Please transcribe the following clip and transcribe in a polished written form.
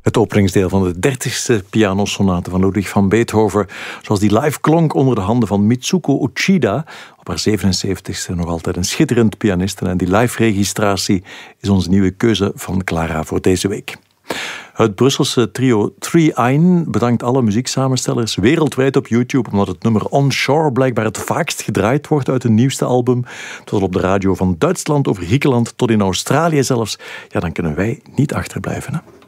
Het openingsdeel van de 30e pianosonate van Ludwig van Beethoven, zoals die live klonk onder de handen van Mitsuko Uchida, op haar 77e nog altijd een schitterend pianiste. En die live-registratie is onze nieuwe keuze van Clara voor deze week. Het Brusselse trio 3-1 bedankt alle muzieksamenstellers wereldwijd op YouTube, omdat het nummer Onshore blijkbaar het vaakst gedraaid wordt uit hun nieuwste album. Tot op de radio van Duitsland over Griekenland tot in Australië zelfs. Ja, dan kunnen wij niet achterblijven, hè.